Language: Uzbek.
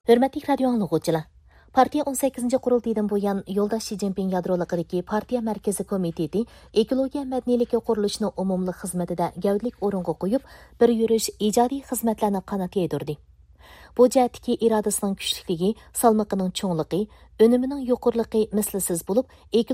Hörmətli radio anlıqçılar. Partiya 18-ci qurultaydan buyan Yoldaş Xi Jinping yadroliqidagi Partiya Mərkəzi Komiteti ekologiya mədəniyyəti quruluşunu umumluq xizmətində gavdlik o'ringa qo'yib, bir yurish ijodiy xizmatlarni qanot yedirdi. Bu jihatdagi irodasining kuchlikligi, salmoqining cho'ngligi, unimining yuqorligi mislsiz bo'lib,